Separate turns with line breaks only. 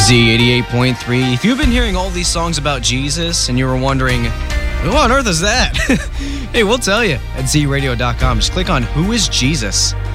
Z88.3. If you've been hearing all these songs about Jesus and you were wondering, who on earth is that? Hey, we'll tell you at zradio.com. Just click on Who is Jesus?